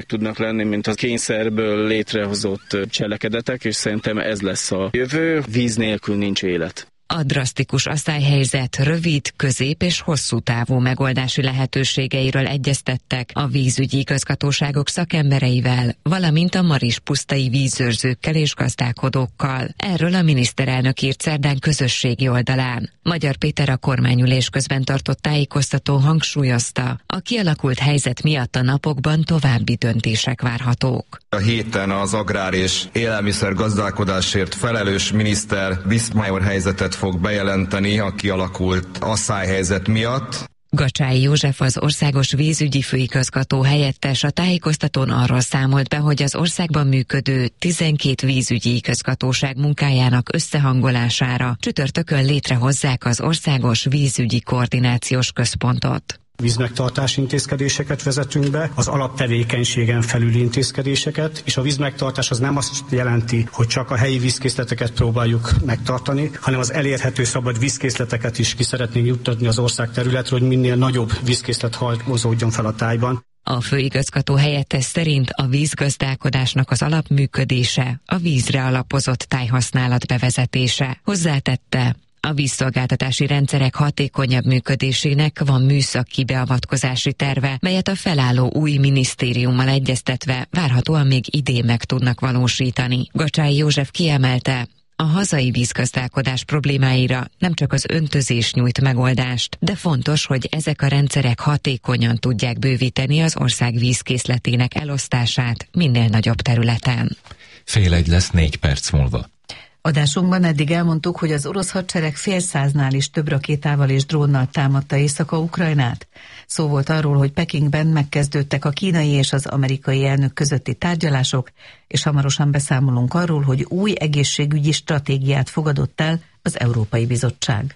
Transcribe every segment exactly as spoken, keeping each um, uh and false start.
tudnak lenni, mint a kényszerből létrehozott cselekedetek, és szerintem ez lesz a jövő. Víz nélkül nincs élet. A drasztikus asszályhelyzet rövid, közép és hosszú távú megoldási lehetőségeiről egyeztettek a vízügyi igazgatóságok szakembereivel, valamint a marispusztai vízőrzőkkel és gazdálkodókkal. Erről a miniszterelnök írt szerdán közösségi oldalán. Magyar Péter a kormányülés közben tartott tájékoztatón hangsúlyozta, a kialakult helyzet miatt a napokban további döntések várhatók. A héten az agrár és élelmiszer gazdálkodásért felelős miniszter Viszmajor helyzetet fog bejelenteni a kialakult asszályhelyzet miatt. Gacsái József, az országos vízügyi főigazgató helyettes a tájékoztatón arról számolt be, hogy az országban működő tizenkét vízügyi igazgatóság munkájának összehangolására csütörtökön létrehozzák az országos vízügyi koordinációs központot. Vízmegtartási intézkedéseket vezetünk be, az alaptevékenységen felüli intézkedéseket, és a vízmegtartás az nem azt jelenti, hogy csak a helyi vízkészleteket próbáljuk megtartani, hanem az elérhető szabad vízkészleteket is ki szeretnénk juttatni az ország területről, hogy minél nagyobb vízkészlet halmozódjon fel a tájban. A főigazgató helyettes szerint a vízgazdálkodásnak az alapműködése a vízre alapozott tájhasználat bevezetése. Hozzátette, a vízszolgáltatási rendszerek hatékonyabb működésének van műszaki beavatkozási terve, melyet a felálló új minisztériummal egyeztetve várhatóan még idén meg tudnak valósítani. Gacsái József kiemelte, a hazai vízgazdálkodás problémáira nem csak az öntözés nyújt megoldást, de fontos, hogy ezek a rendszerek hatékonyan tudják bővíteni az ország vízkészletének elosztását minél nagyobb területen. Fél egy lesz négy perc múlva. Adásunkban eddig elmondtuk, hogy az orosz hadsereg fél száznál is több rakétával és drónnal támadta északa Ukrajnát. Szó volt arról, hogy Pekingben megkezdődtek a kínai és az amerikai elnök közötti tárgyalások, és hamarosan beszámolunk arról, hogy új egészségügyi stratégiát fogadott el az Európai Bizottság.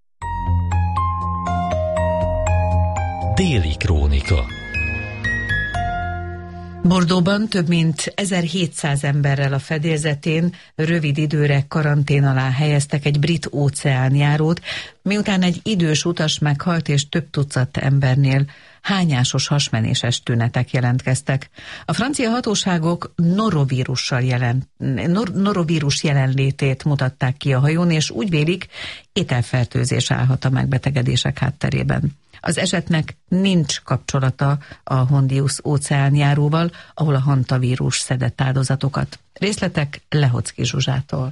Déli krónika. Bordeauxban több mint ezerhétszáz emberrel a fedélzetén rövid időre karantén alá helyeztek egy brit óceánjárót, miután egy idős utas meghalt és több tucat embernél hányásos hasmenéses tünetek jelentkeztek. A francia hatóságok norovírussal jelen, nor, norovírus jelenlétét mutatták ki a hajón, és úgy vélik, ételfertőzés állhat a megbetegedések hátterében. Az esetnek nincs kapcsolata a Hondius óceánjáróval, ahol a hantavírus szedett áldozatokat. Részletek Lehocki Zsuzsától.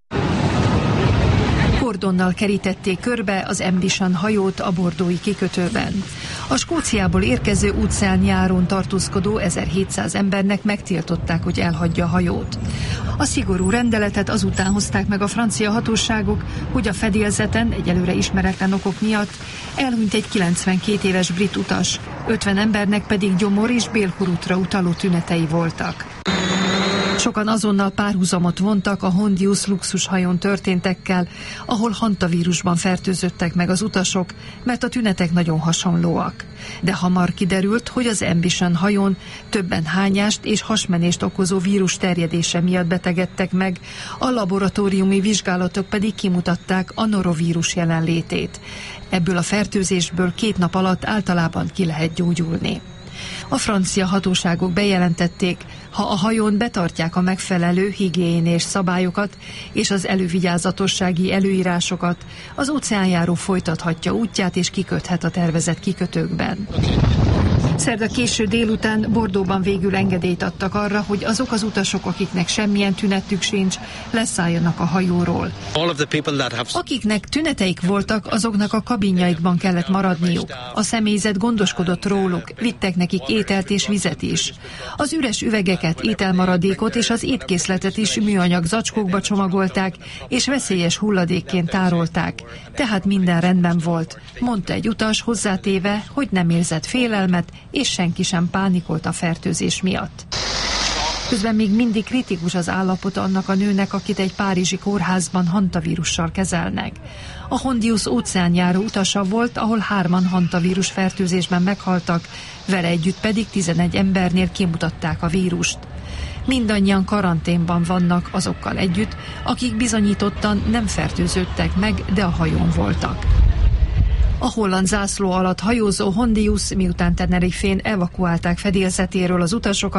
Kordonnal kerítették körbe az Ambition hajót a bordeauxi kikötőben. A Skóciából érkező óceánjáron tartózkodó ezerhétszáz embernek megtiltották, hogy elhagyja a hajót. A szigorú rendeletet azután hozták meg a francia hatóságok, hogy a fedélzeten egyelőre ismeretlen okok miatt elhunyt egy kilencvenkét éves brit utas, ötven embernek pedig gyomor és bélkorútra utaló tünetei voltak. Sokan azonnal párhuzamot vontak a Hondius luxushajón történtekkel, ahol hantavírusban fertőzöttek meg az utasok, mert a tünetek nagyon hasonlóak. De hamar kiderült, hogy az Ambition hajón többen hányást és hasmenést okozó vírus terjedése miatt betegedtek meg, a laboratóriumi vizsgálatok pedig kimutatták a norovírus jelenlétét. Ebből a fertőzésből két nap alatt általában ki lehet gyógyulni. A francia hatóságok bejelentették, ha a hajón betartják a megfelelő higiénés szabályokat és az elővigyázatossági előírásokat, az óceánjáró folytathatja útját és kiköthet a tervezett kikötőkben. Szerda késő délután Bordeauxban végül engedélyt adtak arra, hogy azok az utasok, akiknek semmilyen tünetük sincs, leszálljanak a hajóról. Akiknek tüneteik voltak, azoknak a kabinjaikban kellett maradniuk. A személyzet gondoskodott róluk, vittek nekik ételt és vizet is. Az üres üvegeket, ételmaradékot és az étkészletet is műanyag zacskókba csomagolták, és veszélyes hulladékként tárolták. Tehát minden rendben volt, mondta egy utas, hozzátéve, hogy nem érzett félelmet, és senki sem pánikolt a fertőzés miatt. Közben még mindig kritikus az állapota annak a nőnek, akit egy párizsi kórházban hantavírussal kezelnek. A Hondius óceánjáró utasa volt, ahol hárman hantavírus fertőzésben meghaltak, vele együtt pedig tizenegy embernél kimutatták a vírust. Mindannyian karanténban vannak azokkal együtt, akik bizonyítottan nem fertőződtek meg, de a hajón voltak. A holland zászló alatt hajózó Hondius miután Tenerifén evakuálták fedélzetéről az utasokat,